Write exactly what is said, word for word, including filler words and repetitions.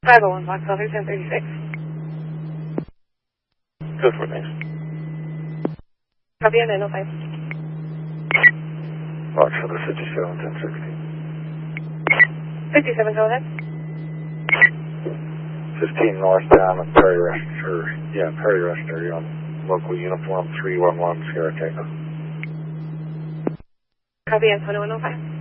five oh one Fox Delta ten thirty-six. Good for thanks. Copy on nine oh five. Watch for the fifty-seven ten sixty. fifty-seven, go ahead. fifteen northbound at Perry Rush, or, yeah, Perry Rush area on local uniform three one one Sierra Tango. Copy on twenty-one oh five.